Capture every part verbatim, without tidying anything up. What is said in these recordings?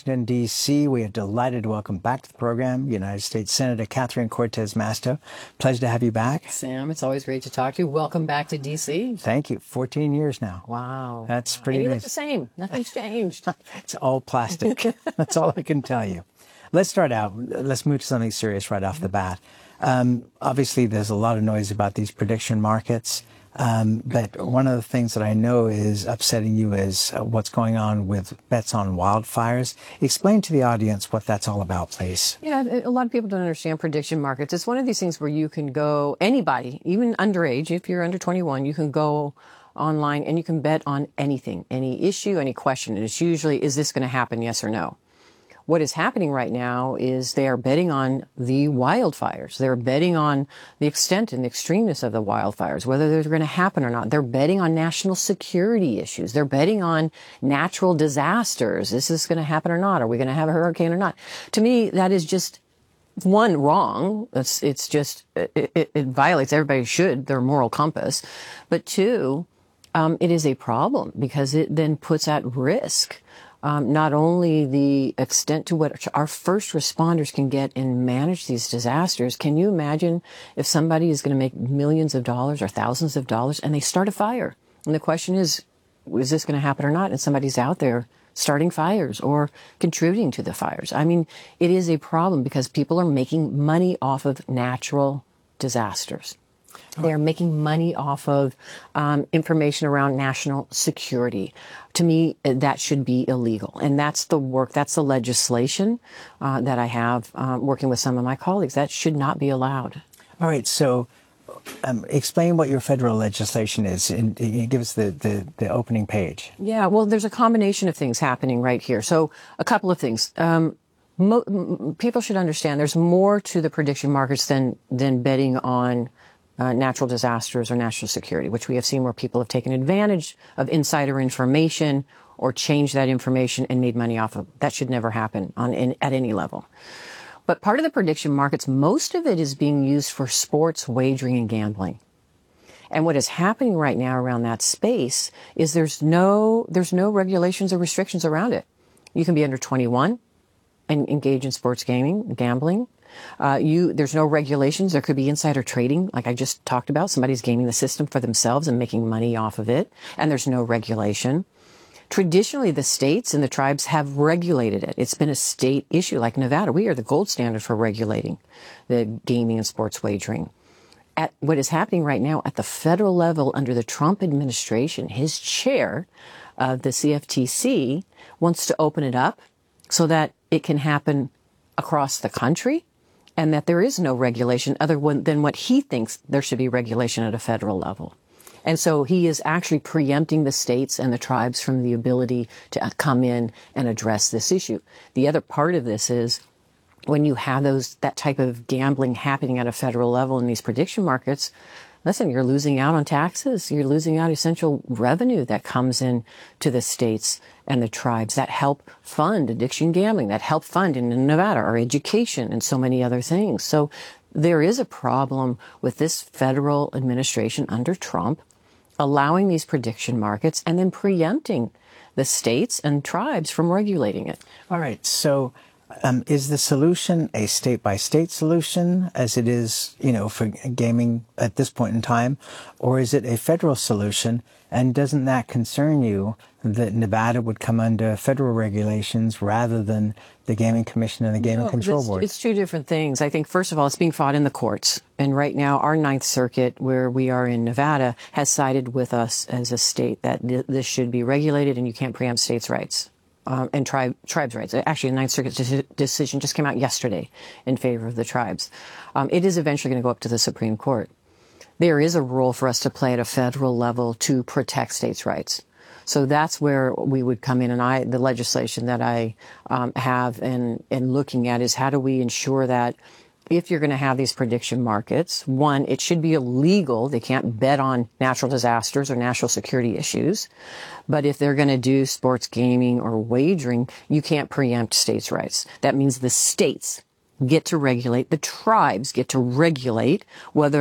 Washington, D C We are delighted to welcome back to the program United States Senator Catherine Cortez Masto. Pleasure to have you back. Sam, it's always great to talk to you. Welcome back to D C Thank you. fourteen years now. Wow. That's pretty and you nice. look the same. Nothing's changed. It's all plastic. That's all I can tell you. Let's start out. Let's move to something serious right off the bat. Um, obviously, there's a lot of noise about these prediction markets. Um, but one of the things that I know is upsetting you is uh, what's going on with bets on wildfires. Explain to the audience what that's all about, please. Yeah, a lot of people don't understand prediction markets. It's one of these things where you can go, anybody, even underage, if you're under twenty-one, you can go online and you can bet on anything, any issue, any question. And it's usually, is this going to happen, yes or no? What is happening right now is they are betting on the wildfires. They're betting on the extent and the extremeness of the wildfires, whether they're going to happen or not. They're betting on national security issues. They're betting on natural disasters. Is this going to happen or not? Are we going to have a hurricane or not? To me, that is just, one, wrong. It's, it's just, it, it, it violates, everybody should, their moral compass. But two, um, it is a problem because it then puts at risk Um, not only the extent to what our first responders can get and manage these disasters. Can you imagine if somebody is going to make millions of dollars or thousands of dollars and they start a fire? And the question is, is this going to happen or not? And somebody's out there starting fires or contributing to the fires. I mean, it is a problem because people are making money off of natural disasters. They are making money off of um, information around national security. To me, that should be illegal. And that's the work, that's the legislation uh, that I have uh, working with some of my colleagues. That should not be allowed. All right. So um, explain what your federal legislation is and, and give us the, the, the opening page. Yeah, well, there's a combination of things happening right here. So a couple of things. Um, mo- people should understand there's more to the prediction markets than, than betting on Uh, natural disasters or national security, which we have seen where people have taken advantage of insider information or changed that information and made money off of. That should never happen on in, at any level. But part of the prediction markets, most of it is being used for sports wagering and gambling. And what is happening right now around that space is there's no there's no regulations or restrictions around it. You can be under twenty-one and engage in sports gaming, gambling. Uh, you, there's no regulations. There could be insider trading, like I just talked about. Somebody's gaming the system for themselves and making money off of it, and there's no regulation. Traditionally, the states and the tribes have regulated it. It's been a state issue, like Nevada. We are the gold standard for regulating the gaming and sports wagering. At what is happening right now at the federal level under the Trump administration, his chair of the C F T C wants to open it up so that it can happen across the country, and that there is no regulation other than what he thinks there should be regulation at a federal level. And so he is actually preempting the states and the tribes from the ability to come in and address this issue. The other part of this is when you have those that type of gambling happening at a federal level in these prediction markets, listen, you're losing out on taxes. You're losing out essential revenue that comes in to the states and the tribes that help fund addiction gambling, that help fund in Nevada our education and so many other things. So there is a problem with this federal administration under Trump allowing these prediction markets and then preempting the states and tribes from regulating it. All right. So Um, is the solution a state-by-state solution, as it is, you know, for gaming at this point in time, or is it a federal solution? And doesn't that concern you that Nevada would come under federal regulations rather than the Gaming Commission and the Gaming No, Control it's, Board? It's two different things. I think, first of all, it's being fought in the courts. And right now, our Ninth Circuit, where we are in Nevada, has sided with us as a state that th- this should be regulated and you can't preempt states' rights. Um, and tribe, tribes' rights. Actually, the Ninth Circuit de- decision just came out yesterday in favor of the tribes. Um, it is eventually going to go up to the Supreme Court. There is a role for us to play at a federal level to protect states' rights. So that's where we would come in. And I, the legislation that I um, have and, and looking at is how do we ensure that if you're going to have these prediction markets, one, it should be illegal. They can't bet on natural disasters or national security issues. But if they're going to do sports gaming or wagering, you can't preempt states' rights. That means the states get to regulate, the tribes get to regulate whether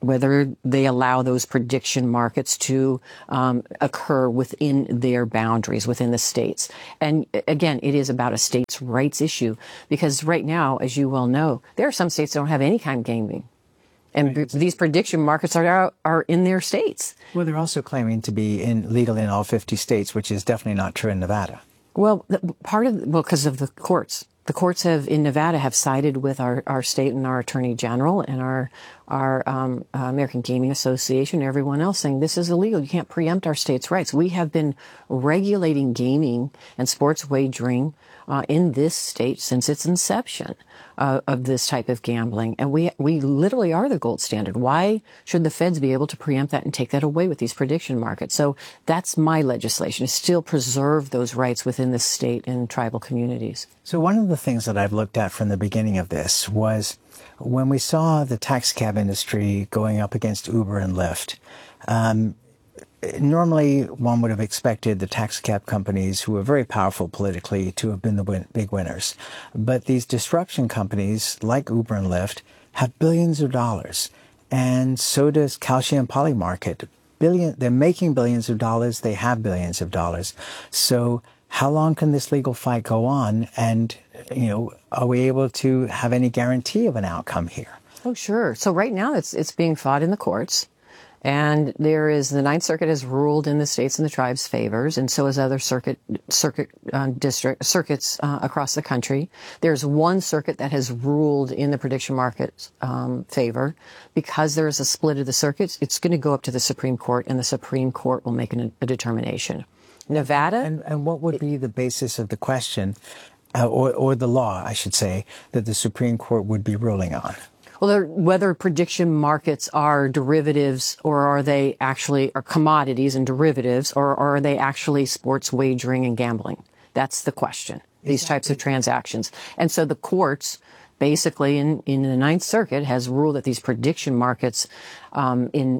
whether they allow those prediction markets to um, occur within their boundaries, within the states. And again, it is about a states' rights issue, because right now, as you well know, there are some states that don't have any kind of gaming. And right. these prediction markets are are in their states. Well, they're also claiming to be in, legal in all fifty states, which is definitely not true in Nevada. Well, part of, well, because of the courts. The courts have, in Nevada, have sided with our, our state and our attorney general and our, our um, uh, American Gaming Association and everyone else, saying this is illegal. You can't preempt our state's rights. We have been regulating gaming and sports wagering uh, in this state since its inception uh, of this type of gambling. And we, we literally are the gold standard. Why should the feds be able to preempt that and take that away with these prediction markets? So that's my legislation, is still preserve those rights within the state and tribal communities. So one of the things that I've looked at from the beginning of this was when we saw the taxi cab industry going up against Uber and Lyft. Um, normally, one would have expected the taxi cab companies, who are very powerful politically, to have been the win- big winners. But these disruption companies, like Uber and Lyft, have billions of dollars. And so does Kalshi Polymarket. Billion, they're making billions of dollars. They have billions of dollars. So how long can this legal fight go on? And, you know, are we able to have any guarantee of an outcome here? Oh, sure. So right now it's it's being fought in the courts. And there is, the Ninth Circuit has ruled in the states and the tribes' favors, and so has other circuit circuit uh, district circuits uh, across the country. There's one circuit that has ruled in the prediction market's um, favor. Because there is a split of the circuits, it's going to go up to the Supreme Court, and the Supreme Court will make an, a determination. Nevada. And, and what would be the basis of the question, uh, or, or the law, I should say, that the Supreme Court would be ruling on? Well, whether prediction markets are derivatives, or are they actually are commodities and derivatives, or, or are they actually sports wagering and gambling? That's the question. These exactly. types of transactions. And so the courts, basically in, in the Ninth Circuit, has ruled that these prediction markets, um, in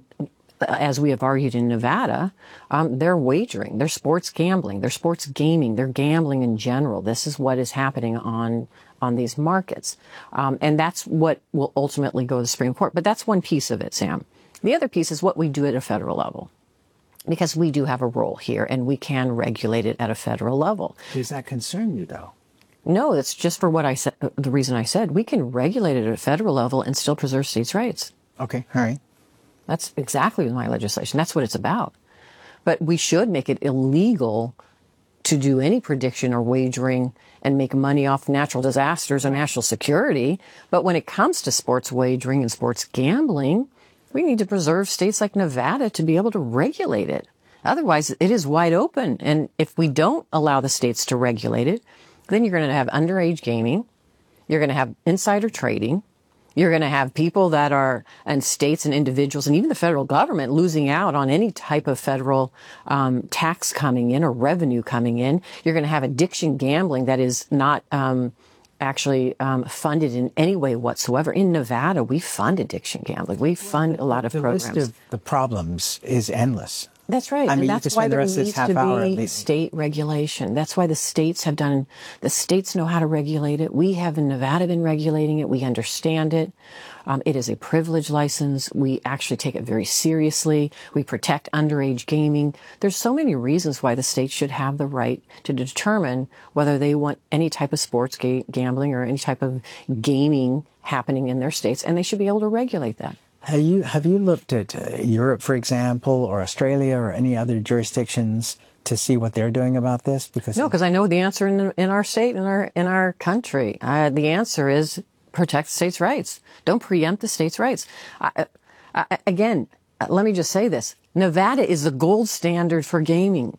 as we have argued in Nevada, um, they're wagering, they're sports gambling, they're sports gaming, they're gambling in general. This is what is happening on on these markets. Um, and that's what will ultimately go to the Supreme Court. But that's one piece of it, Sam. The other piece is what we do at a federal level, because we do have a role here and we can regulate it at a federal level. Does that concern you, though? No, it's just for what I said. The reason I said we can regulate it at a federal level and still preserve states' rights. Okay. All right. That's exactly my legislation. That's what it's about. But we should make it illegal to do any prediction or wagering and make money off natural disasters or national security. But when it comes to sports wagering and sports gambling, we need to preserve states like Nevada to be able to regulate it. Otherwise, it is wide open. And if we don't allow the states to regulate it, then you're going to have underage gaming. You're going to have insider trading. You're going to have people that are, and states and individuals and even the federal government losing out on any type of federal um, tax coming in or revenue coming in. You're going to have addiction gambling that is not um, actually um, funded in any way whatsoever. In Nevada, we fund addiction gambling. We fund a lot of the programs. The list of the problems is endless. That's right. I mean, and that's why there needs to be state regulation. That's why the states have done, the states know how to regulate it. We have in Nevada been regulating it. We understand it. Um, it is a privilege license. We actually take it very seriously. We protect underage gaming. There's so many reasons why the states should have the right to determine whether they want any type of sports ga- gambling or any type of gaming happening in their states, and they should be able to regulate that. Have you, have you looked at uh, Europe, for example, or Australia or any other jurisdictions to see what they're doing about this? Because no, because I know the answer in, in our state, in our, in our country. Uh, the answer is protect states' rights. Don't preempt the states' rights. I, I, again, let me just say this. Nevada is the gold standard for gaming.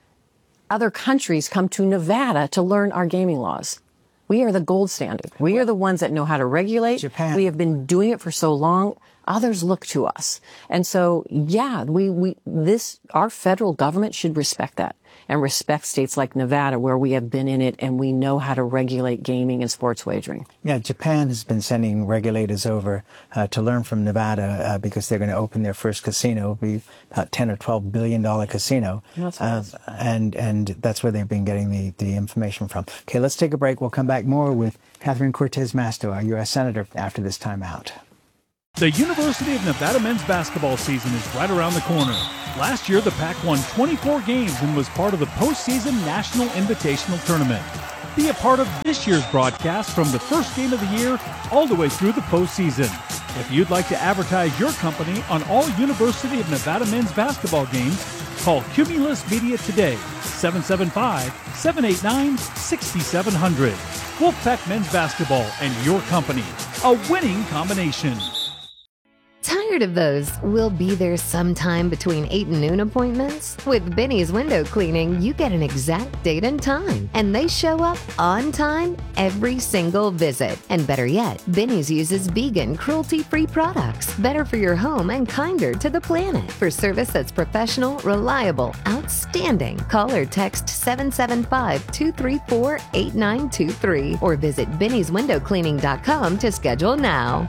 Other countries come to Nevada to learn our gaming laws. We are the gold standard. We are the ones that know how to regulate. Japan. We have been doing it for so long. Others look to us. And so, yeah, we, we, this, our federal government should respect that and respect states like Nevada where we have been in it and we know how to regulate gaming and sports wagering. Yeah, Japan has been sending regulators over uh, to learn from Nevada uh, because they're going to open their first casino. It'll be about ten or twelve billion dollar casino. That's uh, and, and that's where they've been getting the, the information from. Okay, let's take a break. We'll come back more with Catherine Cortez Masto, our U S Senator, after this time out. The University of Nevada men's basketball season is right around the corner. Last year, the Pac won twenty-four games and was part of the postseason National Invitational Tournament. Be a part of this year's broadcast from the first game of the year all the way through the postseason. If you'd like to advertise your company on all University of Nevada men's basketball games, call Cumulus Media today, seven seven five, seven eight nine, six seven zero zero. Wolfpack Men's Basketball and your company, a winning combination. Tired of those "we'll be there sometime between eight and noon" appointments? With Benny's Window Cleaning, you get an exact date and time, and they show up on time every single visit. And better yet, Benny's uses vegan, cruelty-free products, better for your home and kinder to the planet. For service that's professional, reliable, outstanding, call or text seven seven five, two three four, eight nine two three or visit Benny's Window Cleaning dot com to schedule now.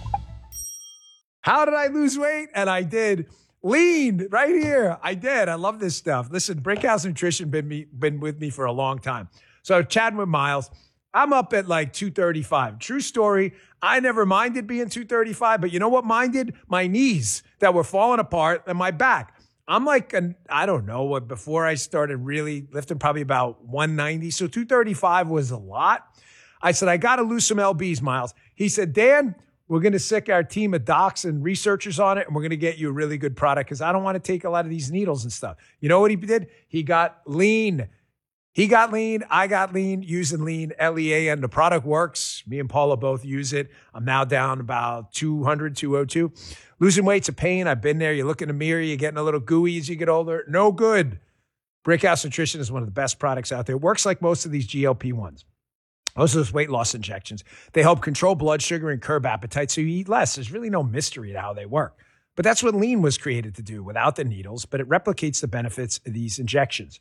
How did I lose weight? And I did. Lean right here. I did. I love this stuff. Listen, Brickhouse Nutrition been me been with me for a long time. So chatting with Miles, I'm up at like two thirty-five. True story. I never minded being two thirty-five, but you know what minded? My knees that were falling apart and my back. I'm like, an, I don't know what, before I started really lifting, probably about one ninety. So two thirty-five was a lot. I said, I got to lose some L Bs, Miles. He said, Dan, we're going to sick our team of docs and researchers on it, and we're going to get you a really good product because I don't want to take a lot of these needles and stuff. You know what he did? He got lean. He got lean. I got lean using lean, L E A, and the product works. Me and Paula both use it. I'm now down about two hundred, two oh two. Losing weight's a pain. I've been there. You look in the mirror, you're getting a little gooey as you get older. No good. Brickhouse Nutrition is one of the best products out there. It works like most of these G L P ones. Most of those weight loss injections, they help control blood sugar and curb appetite so you eat less. There's really no mystery to how they work. But that's what lean was created to do without the needles, but it replicates the benefits of these injections.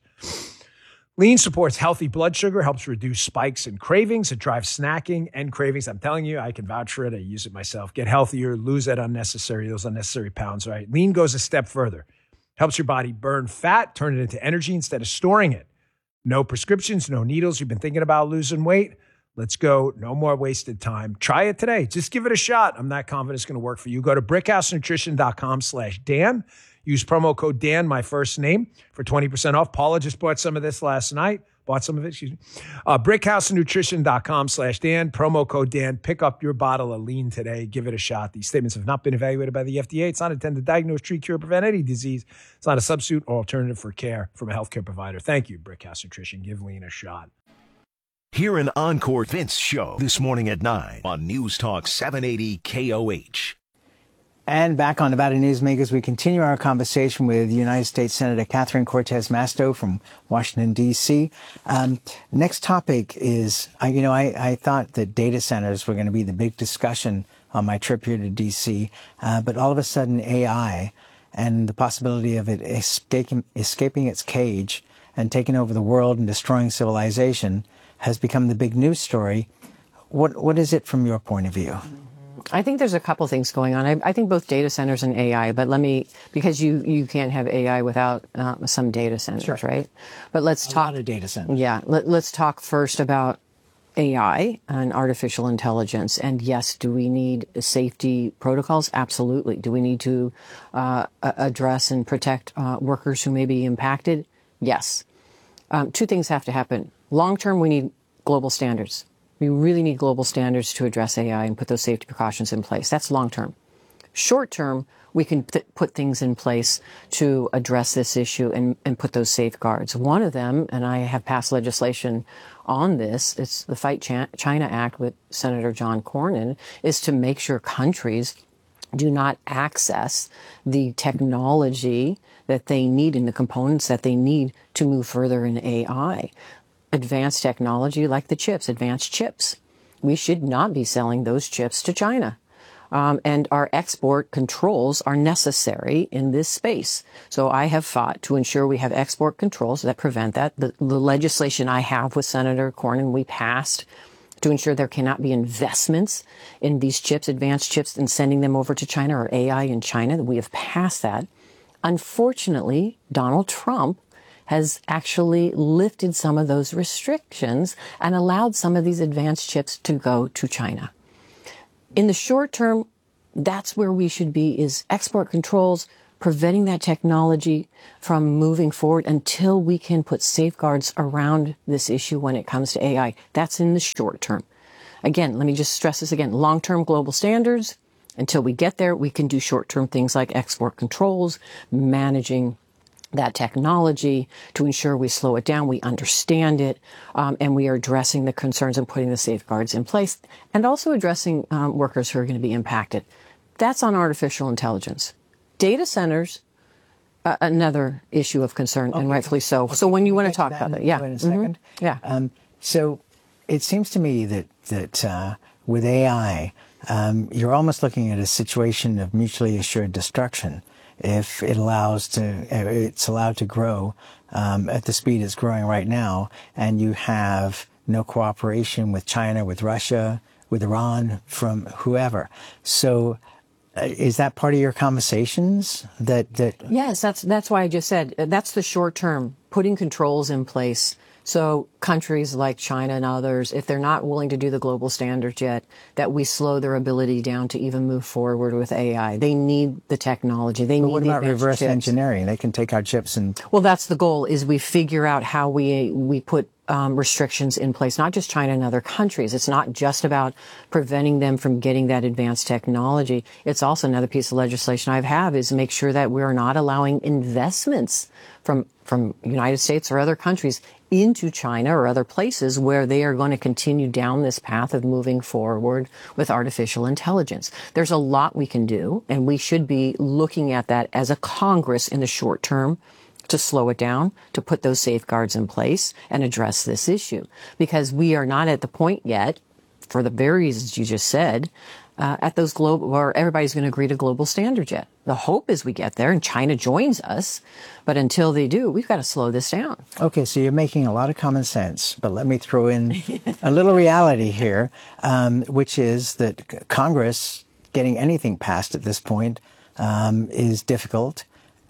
Lean supports healthy blood sugar, helps reduce spikes and cravings. It drives snacking and cravings. I'm telling you, I can vouch for it. I use it myself. Get healthier, lose that unnecessary, those unnecessary pounds, right? Lean goes a step further. Helps your body burn fat, turn it into energy instead of storing it. No prescriptions, no needles. You've been thinking about losing weight? Let's go. No more wasted time. Try it today. Just give it a shot. I'm not confident it's going to work for you. Go to brickhouse nutrition dot com slash Dan. Use promo code Dan, my first name, for twenty percent off. Paula just bought some of this last night. Bought some of it, excuse me. Uh, brickhouse nutrition dot com slash Dan. Promo code Dan. Pick up your bottle of lean today. Give it a shot. These statements have not been evaluated by the F D A. It's not intended to diagnose, treat, cure, prevent any disease. It's not a substitute or alternative for care from a healthcare provider. Thank you, Brickhouse Nutrition. Give lean a shot. Hear an Encore Vince show this morning at nine on News Talk seven eighty K O H. And back on Nevada Newsmakers, we continue our conversation with United States Senator Catherine Cortez Masto from Washington, D C. Um, next topic is, uh, you know, I, I thought that data centers were going to be the big discussion on my trip here to D C, uh, but all of a sudden A I and the possibility of it escaping, escaping its cage and taking over the world and destroying civilization has become the big news story. What What is it from your point of view? I think there's a couple things going on. I, I think both data centers and A I, but let me, because you, you can't have A I without uh, some data centers, sure. Right? But let's a talk. lot of data centers. Yeah. Let, let's talk first about A I and artificial intelligence. And yes, do we need safety protocols? Absolutely. Do we need to uh, address and protect uh, workers who may be impacted? Yes. Um, two things have to happen. Long term, we need global standards. We really need global standards to address A I and put those safety precautions in place. That's long term. Short term, we can th- put things in place to address this issue and, and put those safeguards. One of them, and I have passed legislation on this, it's the Fight Ch- China Act with Senator John Cornyn, is to make sure countries do not access the technology that they need and the components that they need to move further in A I. Advanced technology like the chips, advanced chips. We should not be selling those chips to China. Um, and our export controls are necessary in this space. So I have fought to ensure we have export controls that prevent that. The, the legislation I have with Senator Cornyn, we passed to ensure there cannot be investments in these chips, advanced chips, and sending them over to China or A I in China. We have passed that. Unfortunately, Donald Trump has actually lifted some of those restrictions and allowed some of these advanced chips to go to China. In the short term, that's where we should be, is export controls, preventing that technology from moving forward until we can put safeguards around this issue when it comes to A I. That's in the short term. Again, let me just stress this again. Long-term global standards, until we get there, we can do short-term things like export controls, managing that technology to ensure we slow it down, we understand it, um, and we are addressing the concerns and putting the safeguards in place, and also addressing um, workers who are going to be impacted. That's on artificial intelligence. Data centers, uh, another issue of concern, okay. and rightfully so. Okay. So when you want to talk about that, yeah. In a second. Mm-hmm. Yeah. Um, so it seems to me that, that uh, with A I, um, you're almost looking at a situation of mutually assured destruction. If it allows to, it's allowed to grow um, at the speed it's growing right now, and you have no cooperation with China, with Russia, with Iran, from whoever. So, uh, is that part of your conversations? That that yes, that's that's why I just said uh, that's the short term, putting controls in place. So countries like China and others, if they're not willing to do the global standards yet, that we slow their ability down to even move forward with A I. They need the technology. They but need what the about reverse chips. engineering? They can take our chips and... Well, that's the goal, is we figure out how we we put um, restrictions in place, not just China and other countries. It's not just about preventing them from getting that advanced technology. It's also another piece of legislation I have is make sure that we're not allowing investments from from United States or other countries into China or other places where they are going to continue down this path of moving forward with artificial intelligence. There's a lot we can do, and we should be looking at that as a Congress in the short term to slow it down, to put those safeguards in place and address this issue. Because we are not at the point yet, for the very reasons you just said, Uh, at those global, where everybody's going to agree to global standards yet. The hope is we get there and China joins us, but until they do, we've got to slow this down. Okay, so you're making a lot of common sense, but let me throw in a little reality here, um, which is that Congress getting anything passed at this point um, is difficult,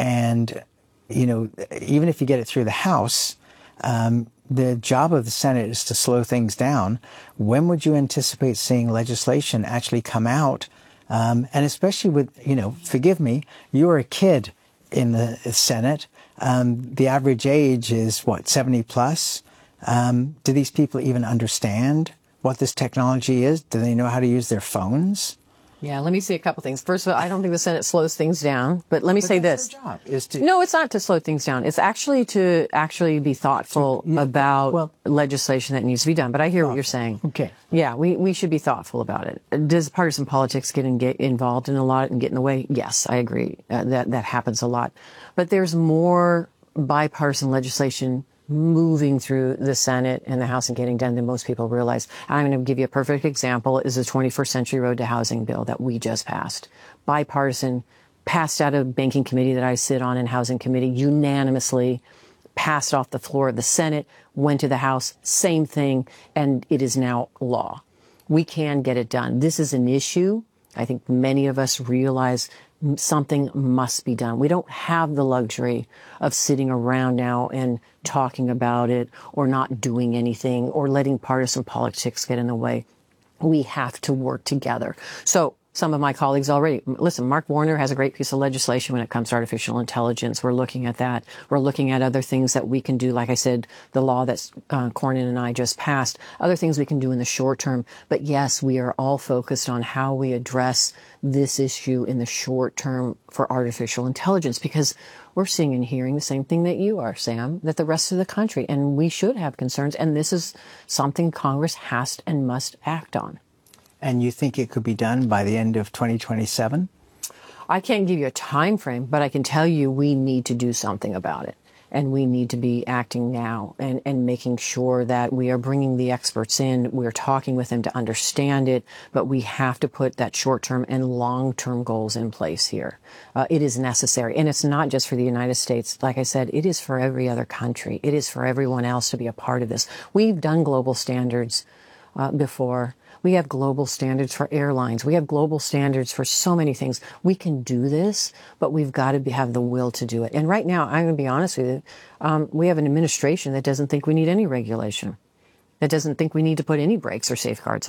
and you know, even if you get it through the House, um, the job of the Senate is to slow things down. When would you anticipate seeing legislation actually come out? Um, and especially with, you know, forgive me, you were a kid in the Senate. Um, the average age is, what, seventy plus? Um, do these people even understand what this technology is? Do they know how to use their phones? Yeah, let me say a couple things. First of all, I don't think the Senate slows things down, but let me but say that's this. Their job is to... No, it's not to slow things down. It's actually to actually be thoughtful yeah, about well, legislation that needs to be done. But I hear what you're saying. Okay. Yeah, we, we should be thoughtful about it. Does partisan politics get, in, get involved in a lot and get in the way? Yes, I agree. Uh, that, that happens a lot. But there's more bipartisan legislation moving through the Senate and the House and getting done than most people realize. I'm going to give you a perfect example is the twenty-first Century Road to Housing bill that we just passed. Bipartisan, passed out of banking committee that I sit on and housing committee, unanimously passed off the floor of the Senate, went to the House, same thing, and it is now law. We can get it done. This is an issue. I think many of us realize something must be done. We don't have the luxury of sitting around now and talking about it or not doing anything or letting partisan politics get in the way. We have to work together. So some of my colleagues already, listen, Mark Warner has a great piece of legislation when it comes to artificial intelligence. We're looking at that. We're looking at other things that we can do. Like I said, the law that uh, Cornyn and I just passed, other things we can do in the short term. But yes, we are all focused on how we address this issue in the short term for artificial intelligence, because we're seeing and hearing the same thing that you are, Sam, that the rest of the country, and we should have concerns. And this is something Congress has and must act on. And you think it could be done by the end of twenty twenty-seven? I can't give you a time frame, but I can tell you we need to do something about it. And we need to be acting now and, and making sure that we are bringing the experts in. We're talking with them to understand it, but we have to put that short-term and long-term goals in place here. Uh, it is necessary. And it's not just for the United States. Like I said, it is for every other country. It is for everyone else to be a part of this. We've done global standards uh, before. We have global standards for airlines. We have global standards for so many things. We can do this, but we've got to be, have the will to do it. And right now, I'm going to be honest with you, um, we have an administration that doesn't think we need any regulation, that doesn't think we need to put any brakes or safeguards on it.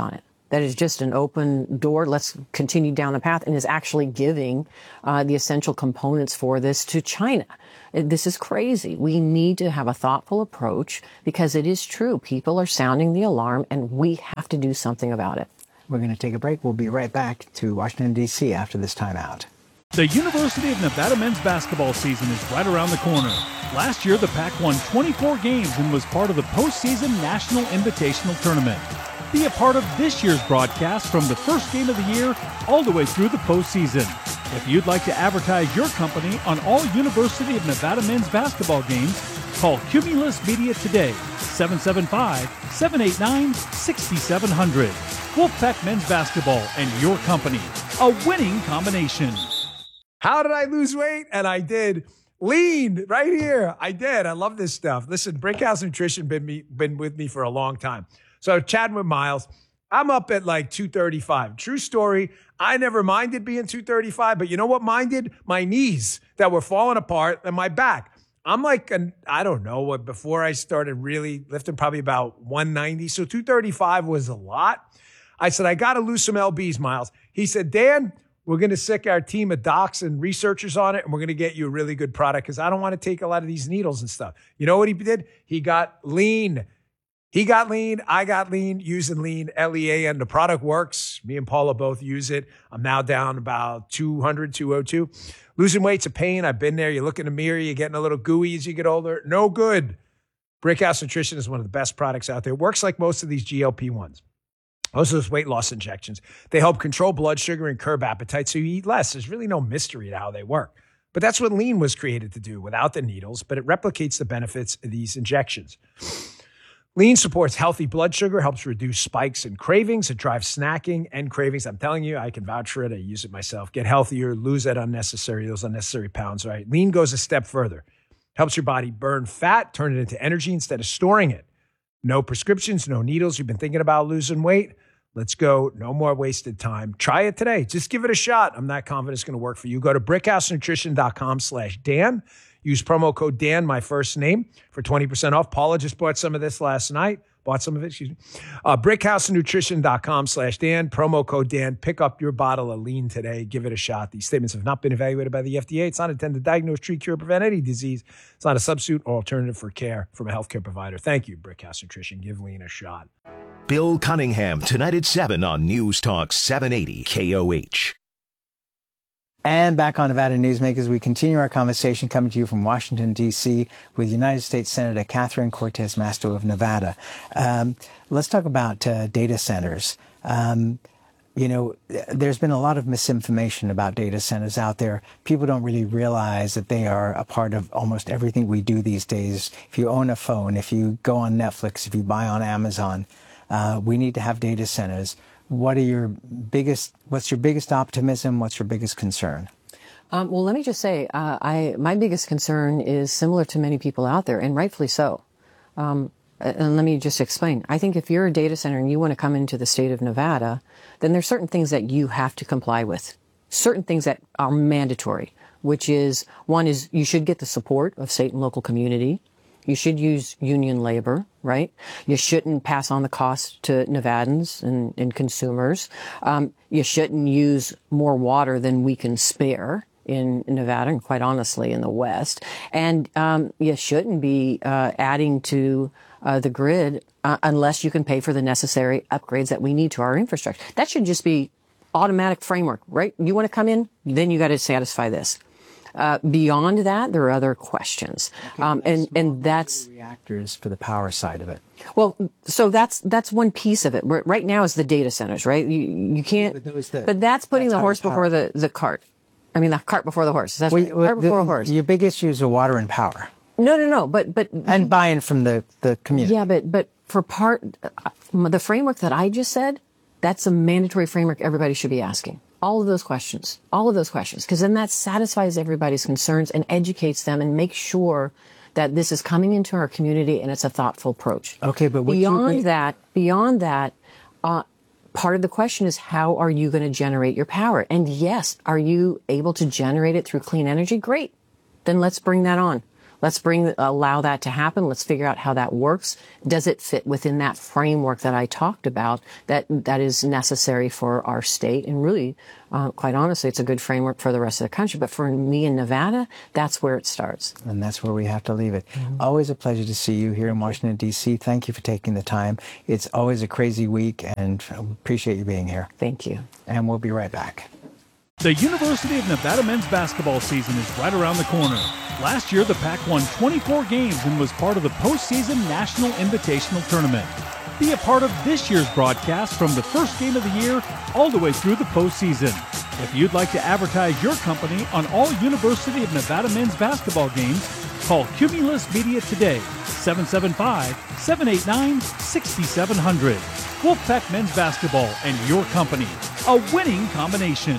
that is just an open door. Let's continue down the path, and is actually giving uh, the essential components for this to China. This is crazy. We need to have a thoughtful approach because it is true. People are sounding the alarm, and we have to do something about it. We're going to take a break. We'll be right back to Washington, D C after this timeout. The University of Nevada men's basketball season is right around the corner. Last year, the Pac won twenty-four games and was part of the postseason National Invitational Tournament. Be a part of this year's broadcast from the first game of the year all the way through the postseason. If you'd like to advertise your company on all University of Nevada men's basketball games, call Cumulus Media today, seven seven five, seven eight nine, six seven zero zero. Wolfpack Men's Basketball and your company, a winning combination. How did I lose weight? And I did. Lean right here. I did. I love this stuff. Listen, Brickhouse Nutrition been me been with me for a long time. So chatting with Miles, I'm up at like two thirty-five. True story. I never minded being two thirty-five, but you know what minded? My knees that were falling apart and my back. I'm like, an, I don't know what, before I started really lifting, probably about one ninety. So two thirty-five was a lot. I said, I got to lose some L Bs, Miles. He said, Dan, we're going to sick our team of docs and researchers on it, and we're going to get you a really good product because I don't want to take a lot of these needles and stuff. You know what he did? He got lean. He got lean. I got lean using lean, L E A N. The product works. Me and Paula both use it. I'm now down about two hundred, two oh two. Losing weight's a pain. I've been there. You look in the mirror, you're getting a little gooey as you get older. No good. Brickhouse Nutrition is one of the best products out there. It works like most of these G L P ones. Most of those weight loss injections. They help control blood sugar and curb appetite so you eat less. There's really no mystery to how they work. But that's what lean was created to do without the needles, but it replicates the benefits of these injections. Lean supports healthy blood sugar, helps reduce spikes and cravings. It drives snacking and cravings. I'm telling you, I can vouch for it. I use it myself. Get healthier, lose that unnecessary, those unnecessary pounds, right? Lean goes a step further. Helps your body burn fat, turn it into energy instead of storing it. No prescriptions, no needles. You've been thinking about losing weight? Let's go. No more wasted time. Try it today. Just give it a shot. I'm not confident it's going to work for you. Go to brickhousenutrition.com slash Dan. Use promo code Dan, my first name, for twenty percent off. Paula just bought some of this last night. Bought some of it, excuse me. Uh, brickhousenutrition.com slash Dan. Promo code Dan. Pick up your bottle of lean today. Give it a shot. These statements have not been evaluated by the F D A. It's not intended to diagnose, treat, cure, prevent any disease. It's not a substitute or alternative for care from a healthcare provider. Thank you, Brickhouse Nutrition. Give lean a shot. Bill Cunningham tonight at seven on News Talk seven eighty K O H. And back on Nevada Newsmakers, we continue our conversation coming to you from Washington, D C with United States Senator Catherine Cortez Masto of Nevada. Um, let's talk about uh, data centers. Um, you know, there's been a lot of misinformation about data centers out there. People don't really realize that they are a part of almost everything we do these days. If you own a phone, if you go on Netflix, if you buy on Amazon, uh, we need to have data centers. What are your biggest, what's your biggest optimism? What's your biggest concern? Um, well, let me just say, uh, I, my biggest concern is similar to many people out there, and rightfully so. Um, and let me just explain. I think if you're a data center and you want to come into the state of Nevada, then there's certain things that you have to comply with. Certain things that are mandatory, which is, one is you should get the support of state and local community. You should use union labor, right? You shouldn't pass on the cost to Nevadans and, and consumers. Um, you shouldn't use more water than we can spare in Nevada, and quite honestly in the West. And um, you shouldn't be uh, adding to uh, the grid uh, unless you can pay for the necessary upgrades that we need to our infrastructure. That should just be automatic framework, right? You want to come in, then you got to satisfy this. Uh, beyond that, there are other questions. Okay, um, and, and that's reactors for the power side of it. Well, so that's, that's one piece of it. Right now is the data centers, right? You, you can't, but, the, but that's putting that's the horse before the, the cart. I mean, the cart before the horse. That's well, right. well, Cart before the, a horse. Your big issues are water and power. No, no, no. But, but. And buy-in from the, the community. Yeah, but, but for part, uh, the framework that I just said, that's a mandatory framework everybody should be asking. All of those questions, all of those questions, because then that satisfies everybody's concerns and educates them and makes sure that this is coming into our community and it's a thoughtful approach. Okay, but what beyond you, that, beyond that, uh, part of the question is how are you going to generate your power? And yes, are you able to generate it through clean energy? Great. Then let's bring that on. let's bring, allow that to happen. Let's figure out how that works. Does it fit within that framework that I talked about that, that is necessary for our state? And really, uh, quite honestly, it's a good framework for the rest of the country. But for me in Nevada, that's where it starts. And that's where we have to leave it. Mm-hmm. Always a pleasure to see you here in Washington, D C. Thank you for taking the time. It's always a crazy week, and I appreciate you being here. Thank you. And we'll be right back. The University of Nevada men's basketball season is right around the corner. Last year, the Pac won twenty-four games and was part of the postseason National Invitational Tournament. Be a part of this year's broadcast from the first game of the year all the way through the postseason. If you'd like to advertise your company on all University of Nevada men's basketball games, call Cumulus Media today, seven seven five, seven eight nine, six seven zero zero. Wolfpack Men's Basketball and your company, a winning combination.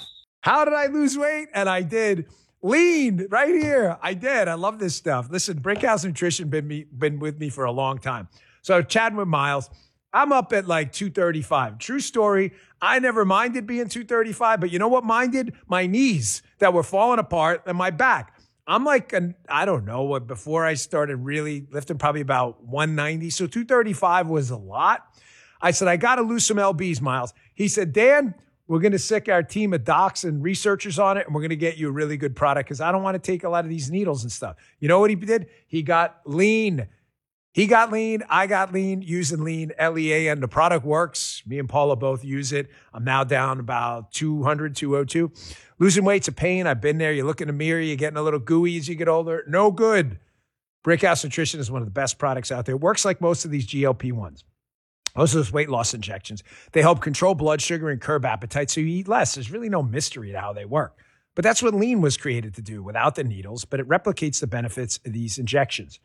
How did I lose weight? And I did. Lean right here. I did. I love this stuff. Listen, Brickhouse Nutrition been me, been with me for a long time. So chatting with Miles, I'm up at like two thirty-five. True story. I never minded being two thirty-five, but you know what minded? My knees that were falling apart and my back. I'm like, an, I don't know what, before I started really lifting, probably about one ninety. So two thirty-five was a lot. I said, I got to lose some L Bs, Miles. He said, Dan, we're going to sick our team of docs and researchers on it, and we're going to get you a really good product because I don't want to take a lot of these needles and stuff. You know what he did? He got lean. He got lean. I got lean using lean, L E A N. The product works. Me and Paula both use it. I'm now down about two hundred, two oh two. Losing weight's a pain. I've been there. You look in the mirror. You're getting a little gooey as you get older. No good. Brickhouse Nutrition is one of the best products out there. It works like most of these G L P ones. Most of those weight loss injections, they help control blood sugar and curb appetite so you eat less. There's really no mystery to how they work. But that's what lean was created to do without the needles, but it replicates the benefits of these injections.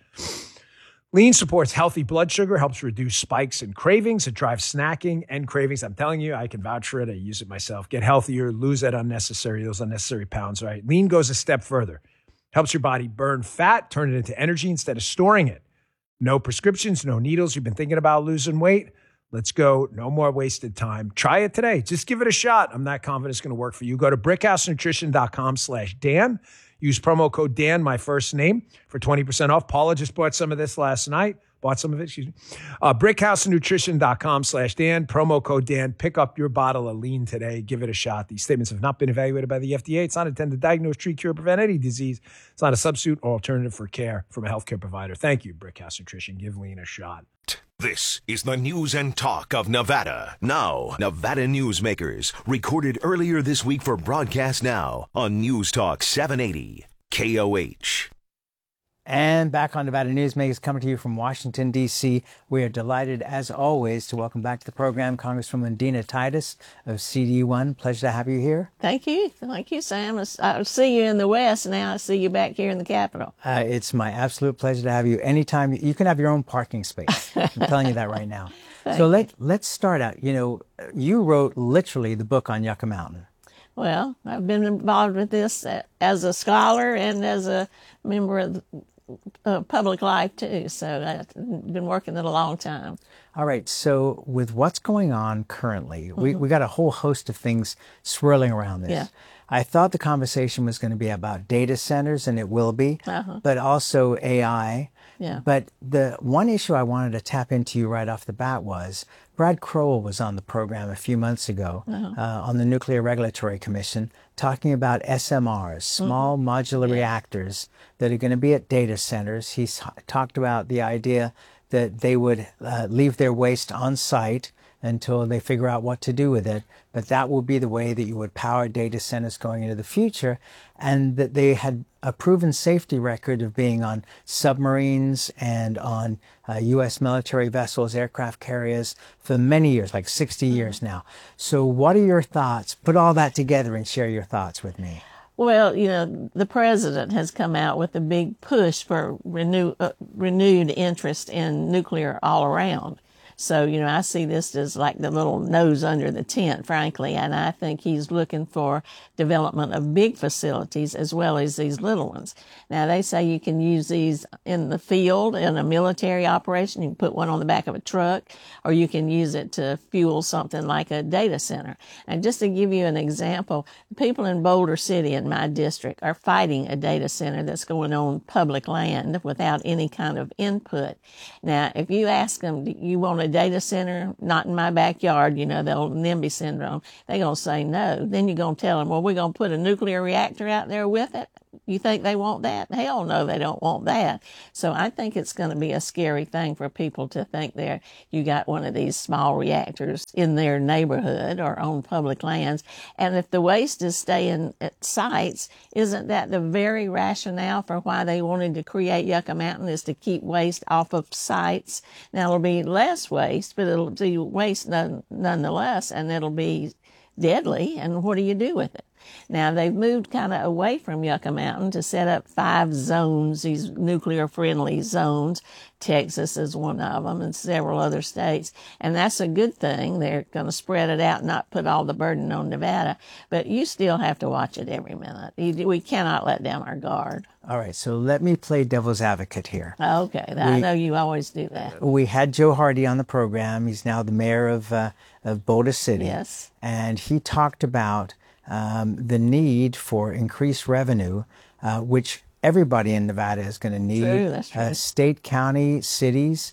Lean supports healthy blood sugar, helps reduce spikes and cravings. It drives snacking and cravings. I'm telling you, I can vouch for it. I use it myself. Get healthier, lose that unnecessary, those unnecessary pounds, right? Lean goes a step further. Helps your body burn fat, turn it into energy instead of storing it. No prescriptions, no needles. You've been thinking about losing weight? Let's go. No more wasted time. Try it today. Just give it a shot. I'm not confident it's going to work for you. Go to brickhousenutrition.com slash Dan. Use promo code Dan, my first name, for twenty percent off. Paula just bought some of this last night. Bought some of it, excuse me. Uh, brickhousenutrition.com slash Dan. Promo code Dan. Pick up your bottle of lean today. Give it a shot. These statements have not been evaluated by the F D A. It's not intended to diagnose, treat, cure, prevent any disease. It's not a substitute or alternative for care from a healthcare provider. Thank you, Brickhouse Nutrition. Give lean a shot. This is the news and talk of Nevada. Now, Nevada Newsmakers, recorded earlier this week for broadcast now on News Talk seven eighty K O H. And back on Nevada Newsmakers, coming to you from Washington, D C. We are delighted, as always, to welcome back to the program Congresswoman Dina Titus of C D one. Pleasure to have you here. Thank you. Thank you, Sam. I see you in the West now. I see you back here in the Capitol. Uh, it's my absolute pleasure to have you. Anytime you can have your own parking space. I'm telling you that right now. So let, let's start out. You know, you wrote literally the book on Yucca Mountain. Well, I've been involved with this as a scholar and as a member of the Uh, public life too, so I've been working it a long time. All right, so with what's going on currently, mm-hmm. we, we got a whole host of things swirling around this. Yeah. I thought the conversation was going to be about data centers, and it will be, uh-huh. but also A I. Yeah. But the one issue I wanted to tap into you right off the bat was Brad Crowell was on the program a few months ago uh-huh. uh, on the Nuclear Regulatory Commission talking about S M Rs, small mm-hmm. modular yeah. reactors that are going to be at data centers. He's talked about the idea that they would uh, leave their waste on site until they figure out what to do with it. But that will be the way that you would power data centers going into the future. And that they had a proven safety record of being on submarines and on uh, U S military vessels, aircraft carriers for many years, like sixty years now. So what are your thoughts? Put all that together and share your thoughts with me. Well, you know, the president has come out with a big push for renew, uh, renewed interest in nuclear all around. So, you know, I see this as like the little nose under the tent, frankly, and I think he's looking for development of big facilities as well as these little ones. Now, they say you can use these in the field in a military operation. You can put one on the back of a truck, or you can use it to fuel something like a data center. And just to give you an example, people in Boulder City in my district are fighting a data center that's going on public land without any kind of input. Now, if you ask them, do you want a data center not in my backyard, you know, the old NIMBY syndrome, they're going to say no. Then you're going to tell them, well, we're going to put a nuclear reactor out there with it. You think they want that? Hell no, they don't want that. So I think it's going to be a scary thing for people to think there you got one of these small reactors in their neighborhood or on public lands. And if the waste is staying at sites, isn't that the very rationale for why they wanted to create Yucca Mountain, is to keep waste off of sites? Now it'll be less waste, but it'll be waste none, nonetheless, and it'll be deadly. And what do you do with it? Now, they've moved kind of away from Yucca Mountain to set up five zones, these nuclear-friendly zones. Texas is one of them, and several other states. And that's a good thing. They're going to spread it out, not put all the burden on Nevada. But you still have to watch it every minute. You, we cannot let down our guard. All right, so let me play devil's advocate here. Okay, we, I know you always do that. We had Joe Hardy on the program. He's now the mayor of, uh, of Boulder City. Yes. And he talked about Um, the need for increased revenue, uh, which everybody in Nevada is going to need. True, that's true. Uh, state, county, cities,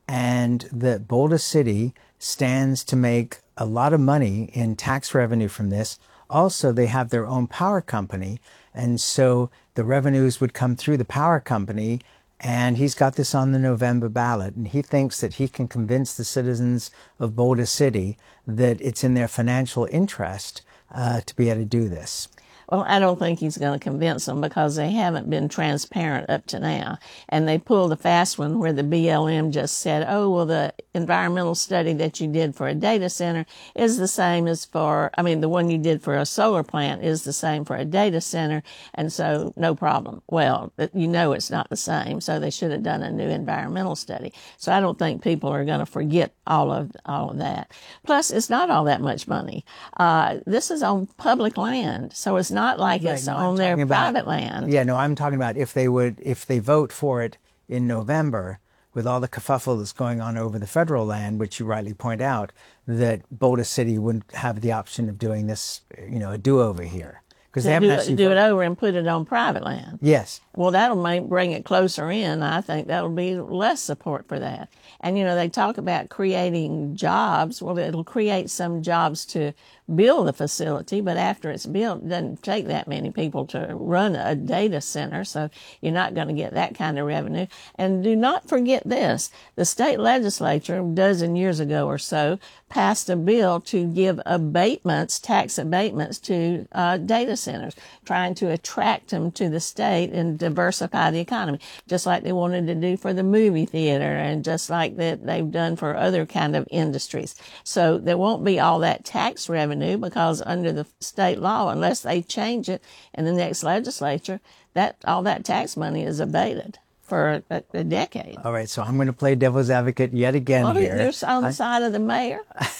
and that Boulder City stands to make a lot of money in tax revenue from this. Also, they have their own power company, and so the revenues would come through the power company. And he's got this on the November ballot, and he thinks that he can convince the citizens of Boulder City that it's in their financial interest Uh, to be able to do this. Well, I don't think he's going to convince them, because they haven't been transparent up to now. And they pulled a fast one where the B L M just said, oh, well, the environmental study that you did for a data center is the same as for, I mean, the one you did for a solar plant is the same for a data center. And so no problem. Well, you know, it's not the same. So they should have done a new environmental study. So I don't think people are going to forget all of, all of that. Plus, it's not all that much money. Uh, this is on public land. So it's not Not like right, it's no, on their about, private land. Yeah, no, I'm talking about if they would, if they vote for it in November, with all the kerfuffle that's going on over the federal land, which you rightly point out, that Boulder City wouldn't have the option of doing this, you know, a do-over here. Because they haven't do, actually do it voted. over and put it on private land. Yes. Well, that'll make, bring it closer in. I think that'll be less support for that. And, you know, they talk about creating jobs. Well, it'll create some jobs to build the facility, but after it's built, it doesn't take that many people to run a data center, so you're not going to get that kind of revenue. And do not forget this. The state legislature, a dozen years ago or so, passed a bill to give abatements, tax abatements to uh, data centers, trying to attract them to the state and diversify the economy, just like they wanted to do for the movie theater and just like that they've done for other kind of industries. So there won't be all that tax revenue, because under the state law, unless they change it in the next legislature, that all that tax money is abated for a, a decade. All right, so I'm going to play devil's advocate yet again Well, here. you're on the I, side of the mayor.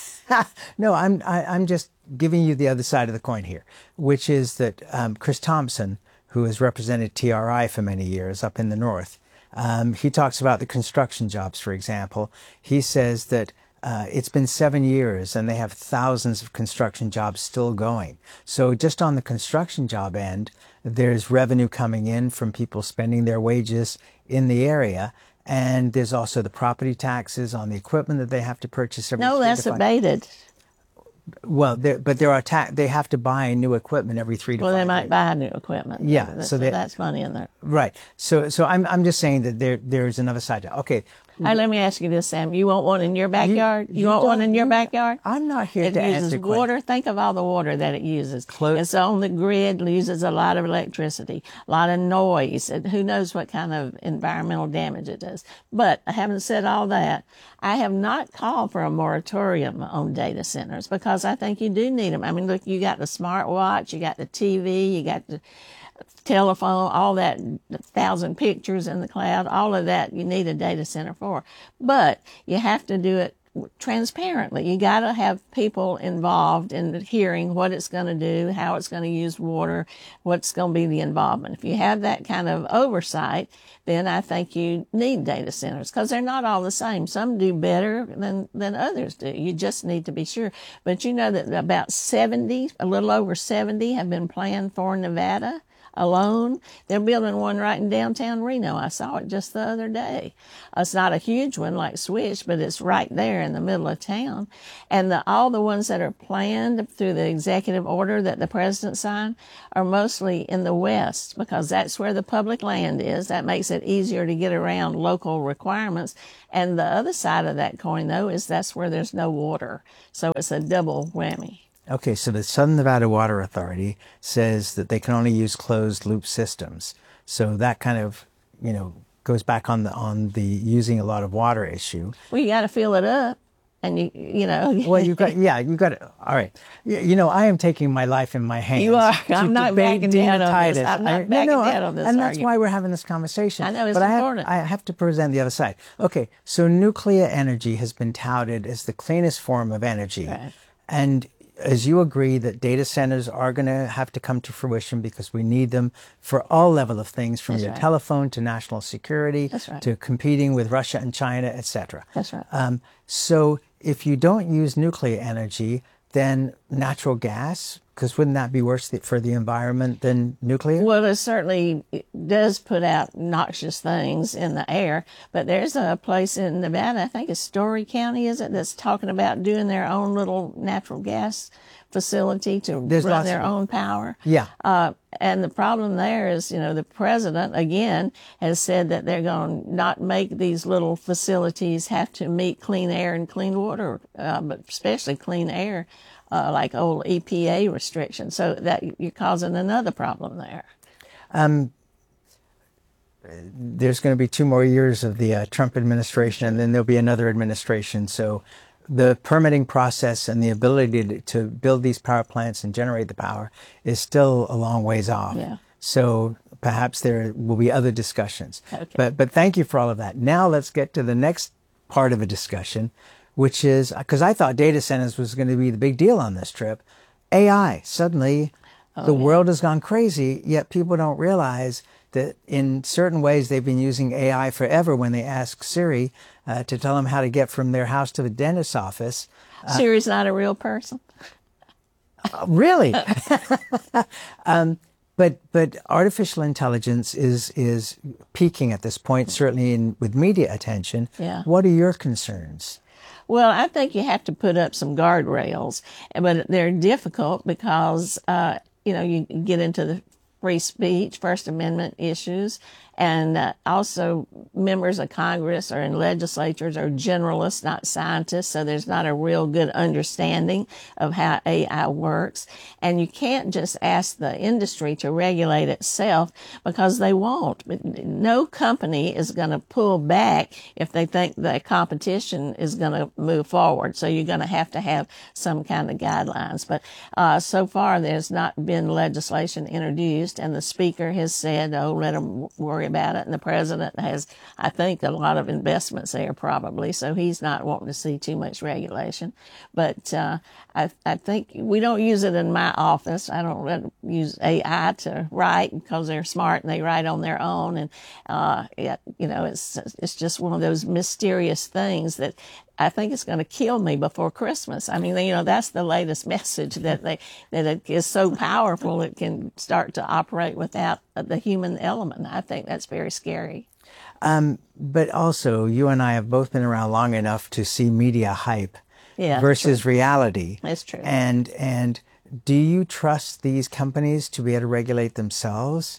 no, I'm I, I'm just giving you the other side of the coin here, which is that um, Chris Thompson, who has represented T R I for many years up in the north, um, he talks about the construction jobs, for example. He says that Uh, it's been seven years and they have thousands of construction jobs still going. So just on the construction job end, there's revenue coming in from people spending their wages in the area. And there's also the property taxes on the equipment that they have to purchase every No, three that's to five- abated. Well, there, but there are ta- they have to buy new equipment every three to Well, five they might years. buy new equipment. Yeah, so, so they- that's money in there. Right. So so I'm I'm just saying that there there's another side to it. Okay. Hey, let me ask you this, Sam. You want one in your backyard? You, you want one don't- in your you- backyard? I'm not here It to uses answer questions. water. Think of all the water that it uses. Clo- It's on the grid, uses a lot of electricity, a lot of noise, and who knows what kind of environmental damage it does. But having said all that, I have not called for a moratorium on data centers, because I think you do need them. I mean, look, you got the smartwatch, you got the T V, you got the telephone, all that, thousand pictures in the cloud, all of that you need a data center for. But you have to do it transparently. You got to have people involved in hearing what it's going to do, how it's going to use water, what's going to be the involvement. If you have that kind of oversight, then I think you need data centers because they're not all the same. Some do better than, than others do. You just need to be sure. But you know that about seventy, a little over seventy have been planned for Nevada alone. They're building one right in downtown Reno. I saw it just the other day. It's not a huge one like Switch, but it's right there in the middle of town. And the, all the ones that are planned through the executive order that the president signed are mostly in the West because that's where the public land is. That makes it easier to get around local requirements. And the other side of that coin, though, is that's where there's no water. So it's a double whammy. Okay, so the Southern Nevada Water Authority says that they can only use closed loop systems. So that kind of, you know, goes back on the on the using a lot of water issue. Well, you got to fill it up, and you you know. Well, you got yeah, you got it. All right, you, you know, I am taking my life in my hands. You are. I'm not backing down on this. I'm not I, backing no, no, down on this. and that's argument. why we're having this conversation. I know it's but important. I have, I have to present the other side. Okay, so nuclear energy has been touted as the cleanest form of energy, Right. and as you agree that data centers are going to have to come to fruition because we need them for all level of things, from That's your right. telephone to national security That's right. to competing with Russia and China, et cetera. That's right. Um, so if you don't use nuclear energy, then natural gas, because wouldn't that be worse th- for the environment than nuclear? Well, it certainly does put out noxious things in the air, but there's a place in Nevada, I think it's Story County, is it, that's talking about doing their own little natural gas facility to There's run lots their of- own power. Yeah. Uh, and the problem there is, you know, the president, again, has said that they're going to not make these little facilities have to meet clean air and clean water, uh, but especially clean air, uh, like old E P A restrictions. So that you're causing another problem there. There's going to be two more years of the uh, Trump administration, and then there'll be another administration. So the permitting process and the ability to, to build these power plants and generate the power is still a long ways off. Yeah. So perhaps there will be other discussions. Okay. But but thank you for all of that. Now let's get to the next part of a discussion, which is, because I thought data centers was going to be the big deal on this trip. A I. Suddenly, the world has gone crazy, yet people don't realize that in certain ways they've been using A I forever when they ask Siri uh, to tell them how to get from their house to the dentist's office. Siri's not a real person. Uh, really? um, but but artificial intelligence is is peaking at this point, certainly in with media attention. Yeah. What are your concerns? Well, I think you have to put up some guardrails, but they're difficult because, uh, you know, you get into the free speech, First Amendment issues, and uh, also members of Congress or in legislatures are generalists, not scientists, so there's not a real good understanding of how A I works. And you can't just ask the industry to regulate itself because they won't. No company is going to pull back if they think the competition is going to move forward. So you're going to have to have some kind of guidelines. But uh, so far, there's not been legislation introduced, and the speaker has said, oh, let them worry about it. And the president has, I think, a lot of investments there probably, so he's not wanting to see too much regulation. But uh, I, I think we don't use it in my office. I don't let them use A I to write because they're smart and they write on their own. And uh, it, you know, it's it's just one of those mysterious things that I think it's going to kill me before Christmas. I mean, you know, that's the latest message, that they that it is so powerful it can start to operate without the human element. I think that's very scary. Um, but also, you and I have both been around long enough to see media hype Yeah, versus reality. That's true. And and do you trust these companies to be able to regulate themselves?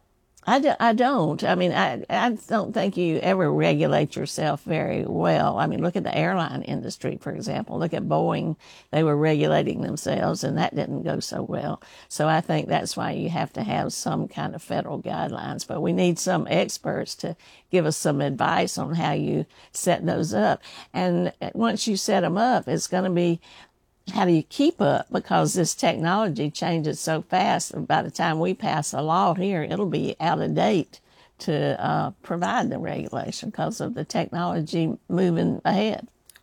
I, do, I don't. I mean, I, I don't think you ever regulate yourself very well. I mean, look at the airline industry, for example. Look at Boeing. They were regulating themselves, and that didn't go so well. So I think that's why you have to have some kind of federal guidelines. But we need some experts to give us some advice on how you set those up. And once you set them up, it's going to be, how do you keep up? Because this technology changes so fast. By the time we pass a law here, it'll be out of date to uh, provide the regulation because of the technology moving ahead.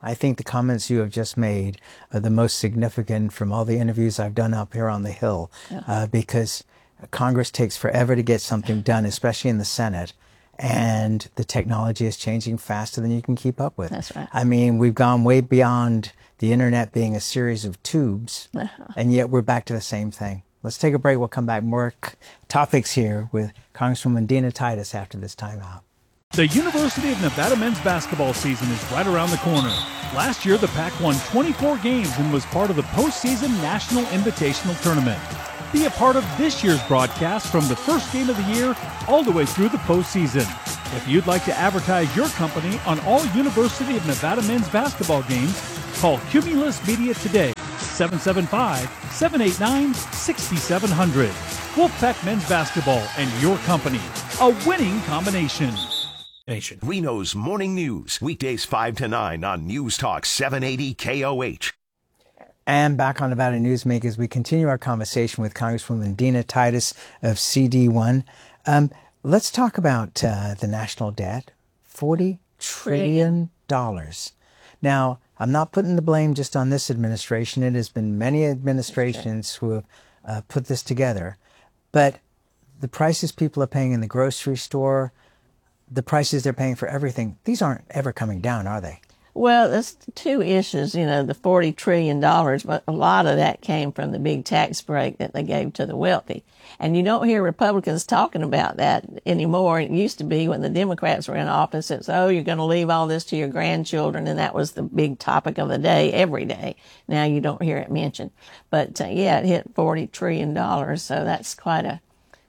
I think the comments you have just made are the most significant from all the interviews I've done up here on the Hill, yeah. uh, because Congress takes forever to get something done, especially in the Senate. And the technology is changing faster than you can keep up with. That's right. I mean, we've gone way beyond the internet being a series of tubes, uh-huh. and yet we're back to the same thing. Let's take a break. We'll come back. More c- topics here with Congresswoman Dina Titus after this timeout. The University of Nevada men's basketball season is right around the corner. Last year, the Pac won twenty-four games and was part of the postseason National Invitational Tournament. Be a part of this year's broadcast from the first game of the year all the way through the postseason. If you'd like to advertise your company on all University of Nevada men's basketball games, call Cumulus Media today, seven seven five, seven eight nine, six seven zero zero. Wolfpack Men's Basketball and your company, a winning combination. Nation. Reno's Morning News, weekdays five to nine on News Talk seven eighty K O H. And back on Nevada Newsmakers, we continue our conversation with Congresswoman Dina Titus of C D one. Um, let's talk about uh, the national debt, forty trillion dollars. Now, I'm not putting the blame just on this administration. It has been many administrations who have uh, put this together. But the prices people are paying in the grocery store, the prices they're paying for everything, these aren't ever coming down, are they? Well, there's two issues, you know, the forty trillion dollars, but a lot of that came from the big tax break that they gave to the wealthy. And you don't hear Republicans talking about that anymore. It used to be when the Democrats were in office, it's, oh, you're going to leave all this to your grandchildren, and that was the big topic of the day every day. Now you don't hear it mentioned. But, uh, yeah, it hit forty trillion dollars, so that's quite a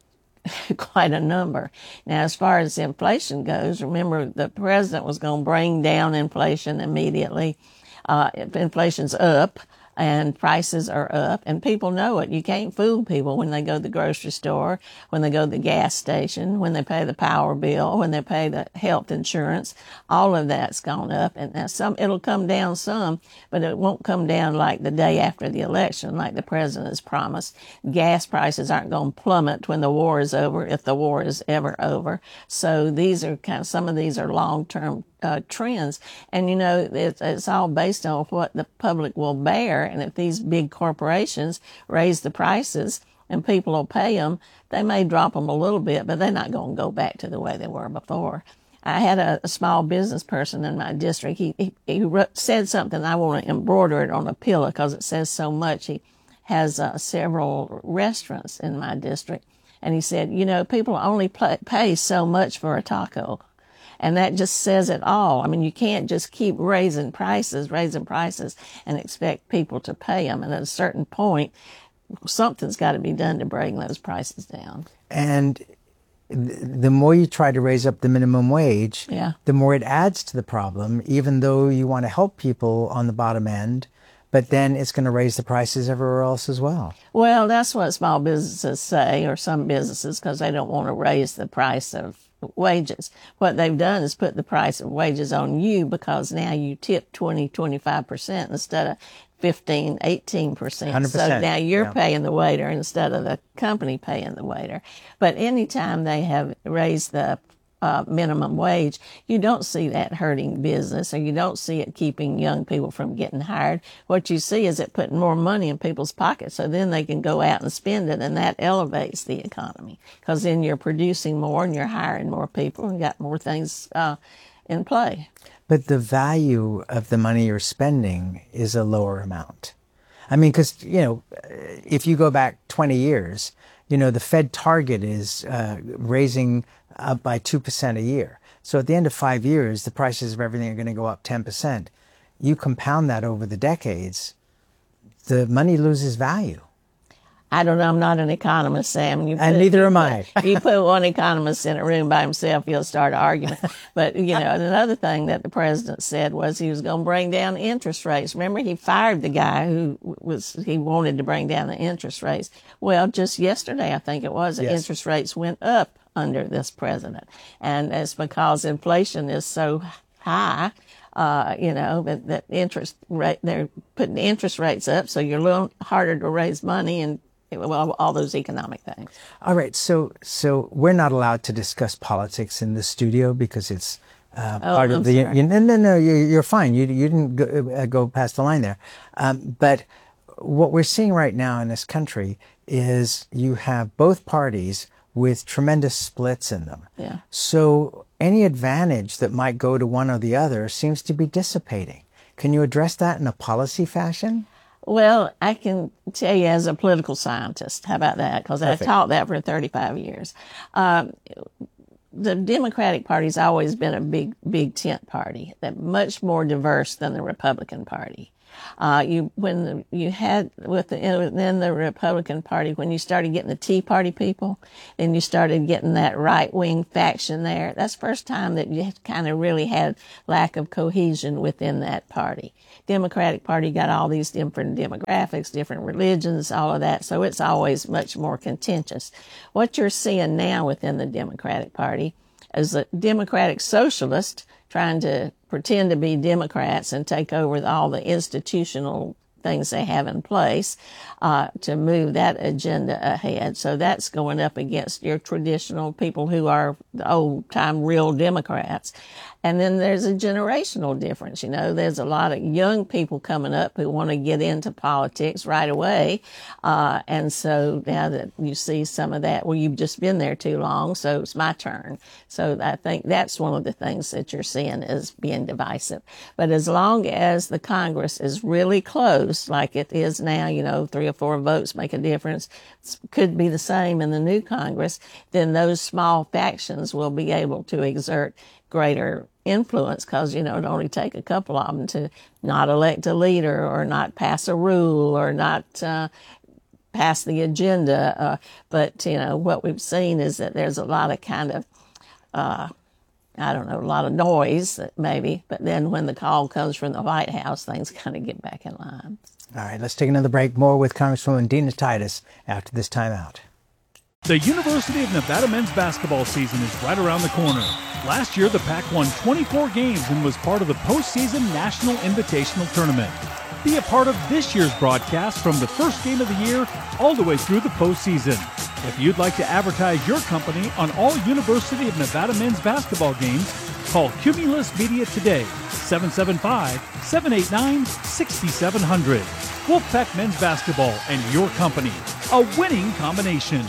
quite a number. Now, as far as inflation goes, remember the president was going to bring down inflation immediately. Uh, if inflation's up and prices are up, and people know it. You can't fool people when they go to the grocery store, when they go to the gas station, when they pay the power bill, when they pay the health insurance. All of that's gone up, and now some it'll come down some, but it won't come down like the day after the election, like the president has promised. Gas prices aren't going to plummet when the war is over, if the war is ever over. So these are kind of some of these are long-term Uh, trends. And, you know, it's, it's all based on what the public will bear. And if these big corporations raise the prices and people will pay them, they may drop them a little bit, but they're not going to go back to the way they were before. I had a, a small business person in my district. He, he, he wrote, said something. I want to embroider it on a pillow because it says so much. He has uh, several restaurants in my district. And he said, you know, people only pay, pay so much for a taco. And that just says it all. I mean, you can't just keep raising prices, raising prices, and expect people to pay them. And at a certain point, something's got to be done to bring those prices down. And the more you try to raise up the minimum wage, yeah. the more it adds to the problem, even though you want to help people on the bottom end. But then it's going to raise the prices everywhere else as well. Well, that's what small businesses say, or some businesses, because they don't want to raise the price of wages. What they've done is put the price of wages on you, because now you tip twenty, twenty-five percent instead of fifteen, eighteen percent. one hundred percent. So now you're yeah. paying the waiter instead of the company paying the waiter. But anytime they have raised the uh, minimum wage, you don't see that hurting business, or you don't see it keeping young people from getting hired. What you see is it putting more money in people's pockets, so then they can go out and spend it, and that elevates the economy, because then you're producing more and you're hiring more people and got more things uh, in play. But the value of the money you're spending is a lower amount. I mean, because, you know, if you go back twenty years, you know, the Fed target is uh, raising up by two percent a year. So at the end of five years, the prices of everything are going to go up ten percent. You compound that over the decades, the money loses value. I don't know. I'm not an economist, Sam. You and put, neither am I. You put one economist in a room by himself, he'll start an argument. But, you know, another thing that the president said was he was going to bring down interest rates. Remember, he fired the guy who was, he wanted to bring down the interest rates. Well, just yesterday, I think it was, the yes. interest rates went up under this president. And it's because inflation is so high. Uh, you know, that, that interest rate, they're putting the interest rates up, so you're a little harder to raise money, and well, all those economic things. All right. So, so we're not allowed to discuss politics in the studio because it's uh, Oh, part I'm of the. sorry. You, no, no, no. You, you're fine. You you didn't go, uh, go past the line there. Um, but what we're seeing right now in this country is you have both parties with tremendous splits in them. Yeah. So any advantage that might go to one or the other seems to be dissipating. Can you address that in a policy fashion? Well, I can tell you as a political scientist, how about that? Because I Perfect. taught that for thirty-five years. Um, the Democratic Party's always been a big, big tent party, that much more diverse than the Republican Party. Uh, you when the, you had with the then the Republican Party, when you started getting the Tea Party people, then you started getting that right wing faction there. That's the first time that you kind of really had lack of cohesion within that party. Democratic Party got all these different demographics, different religions, all of that. So it's always much more contentious. What you're seeing now within the Democratic Party is a Democratic socialist trying to pretend to be Democrats and take over all the institutional things they have in place uh, to move that agenda ahead. So that's going up against your traditional people who are the old-time real Democrats. And then there's a generational difference. You know, there's a lot of young people coming up who want to get into politics right away. Uh, and so now that you see some of that, well, you've just been there too long, so it's my turn. So I think that's one of the things that you're seeing is being divisive. But as long as the Congress is really close, like it is now, you know, three or four votes make a difference, it could be the same in the new Congress, then those small factions will be able to exert greater influence because, you know, it only take a couple of them to not elect a leader or not pass a rule or not uh, pass the agenda. Uh, but, you know, what we've seen is that there's a lot of kind of, uh, I don't know, a lot of noise maybe. But then when the call comes from the White House, things kind of get back in line. All right, let's take another break. More with Congresswoman Dina Titus after this timeout. The University of Nevada men's basketball season is right around the corner. Last year, the Pac won twenty-four games and was part of the postseason National Invitational Tournament. Be a part of this year's broadcast from the first game of the year all the way through the postseason. If you'd like to advertise your company on all University of Nevada men's basketball games, call Cumulus Media today, seven seven five, seven eight nine, six seven zero zero. Wolfpack Men's Basketball and your company, a winning combination.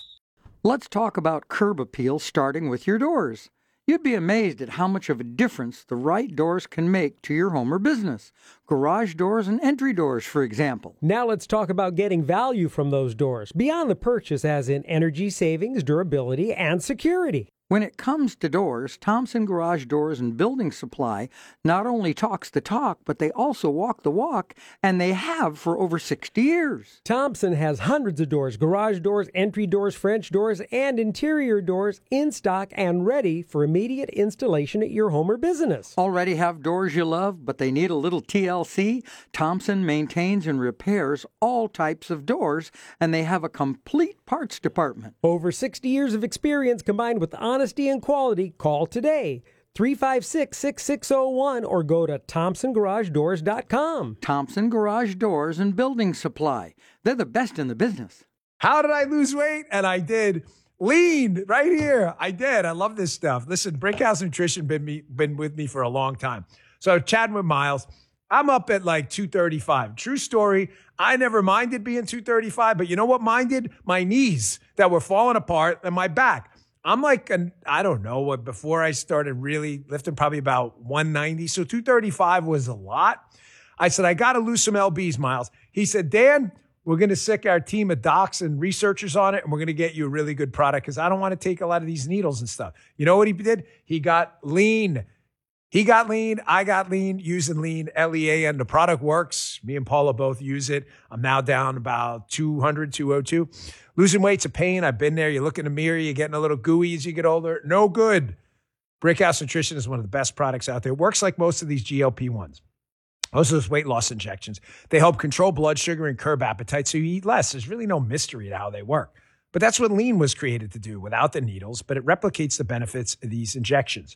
Let's talk about curb appeal starting with your doors. You'd be amazed at how much of a difference the right doors can make to your home or business. Garage doors and entry doors, for example. Now let's talk about getting value from those doors, beyond the purchase as in energy savings, durability, and security. When it comes to doors, Thompson Garage Doors and Building Supply not only talks the talk, but they also walk the walk, and they have for over sixty years. Thompson has hundreds of doors, garage doors, entry doors, French doors, and interior doors in stock and ready for immediate installation at your home or business. Already have doors you love, but they need a little T L C? Thompson maintains and repairs all types of doors, and they have a complete parts department. Over sixty years of experience combined with honesty and quality. Call today, three five six, six six zero one, or go to thompson garage doors dot com. Thompson Garage Doors and Building Supply. They're the best in the business. How did I lose weight? And I did. Lean right here. I did. I love this stuff. Listen, Brickhouse Nutrition been me, been with me for a long time. So chatting with Miles, I'm up at like two thirty-five. True story. I never minded being two thirty-five, but you know what minded? My knees that were falling apart and my back. I'm like, an, I don't know, what before I started really lifting, probably about one ninety. So two thirty-five was a lot. I said, I got to lose some L Bs, Miles. He said, Dan, we're going to sick our team of docs and researchers on it, and we're going to get you a really good product because I don't want to take a lot of these needles and stuff. You know what he did? He got lean. He got lean. I got lean using lean, L E A, and the product works. Me and Paula both use it. I'm now down about two hundred, two oh two. Losing weight's a pain. I've been there. You look in the mirror, you're getting a little gooey as you get older. No good. Brickhouse Nutrition is one of the best products out there. It works like most of these G L P ones. Most of those weight loss injections. They help control blood sugar and curb appetite so you eat less. There's really no mystery to how they work. But that's what lean was created to do without the needles, but it replicates the benefits of these injections.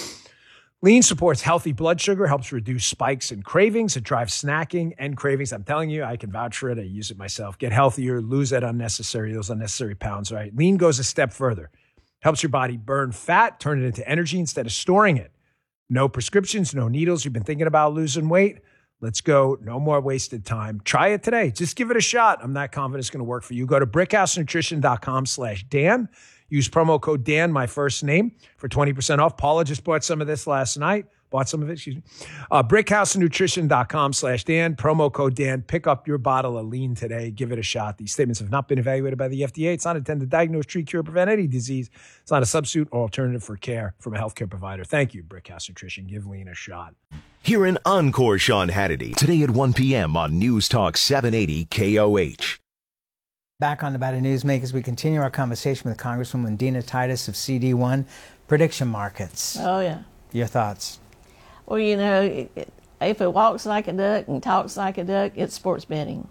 Lean supports healthy blood sugar, helps reduce spikes and cravings. It drives snacking and cravings. I'm telling you, I can vouch for it. I use it myself. Get healthier, lose that unnecessary, those unnecessary pounds, right? Lean goes a step further. Helps your body burn fat, turn it into energy instead of storing it. No prescriptions, no needles. You've been thinking about losing weight? Let's go. No more wasted time. Try it today. Just give it a shot. I'm not confident it's going to work for you. Go to brickhousenutrition.com slash Dan. Use promo code Dan, my first name, for twenty percent off. Paula just bought some of this last night. Bought some of it, excuse me. Uh, brickhousenutrition.com slash Dan. Promo code Dan. Pick up your bottle of lean today. Give it a shot. These statements have not been evaluated by the F D A. It's not intended to diagnose, treat, cure, prevent any disease. It's not a substitute or alternative for care from a healthcare provider. Thank you, Brickhouse Nutrition. Give lean a shot. Hear an encore Sean Hannity today at one p.m. on News Talk seven eighty K O H. Back on Nevada Newsmakers, we continue our conversation with Congresswoman Dina Titus of C D one. Prediction markets. Oh, yeah. Your thoughts? Well, you know, it, it, if it walks like a duck and talks like a duck, it's sports betting.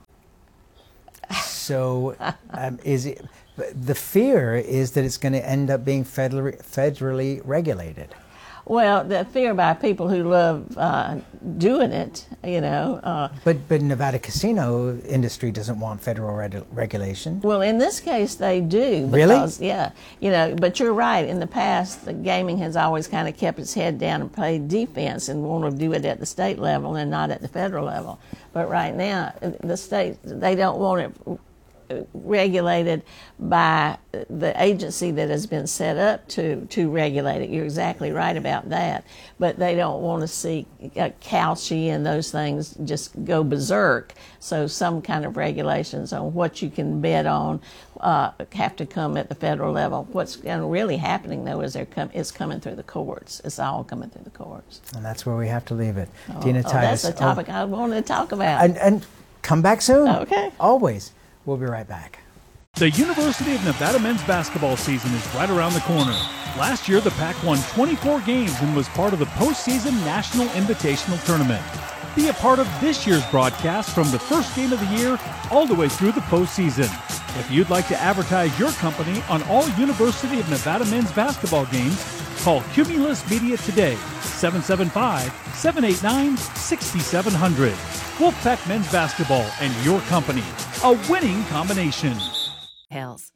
So um, is it, the fear is that it's going to end up being federally, federally regulated. Well, the fear by people who love uh, doing it, you know. Uh, but but Nevada casino industry doesn't want federal reg- regulation. Well, in this case, they do. Really? Because, yeah. You know, but you're right. In the past, the gaming has always kind of kept its head down and played defense and want to do it at the state level and not at the federal level. But right now, the state, they don't want it regulated by the agency that has been set up to, to regulate it. You're exactly right about that. But they don't want to see uh, Calci and those things just go berserk. So some kind of regulations on what you can bet on uh, have to come at the federal level. What's really happening, though, is they're com- it's coming through the courts. It's all coming through the courts. And that's where we have to leave it. Oh, Dina oh, Titus. that's a topic oh. I wanted to talk about. And, and come back soon. Okay. Always. We'll be right back. The University of Nevada men's basketball season is right around the corner. Last year, the Pac won twenty-four games and was part of the postseason National Invitational Tournament. Be a part of this year's broadcast from the first game of the year all the way through the postseason. If you'd like to advertise your company on all University of Nevada men's basketball games, call Cumulus Media today, seven seven five, seven eight nine, six seven zero zero. Wolfpack Men's Basketball and your company, a winning combination. Hells.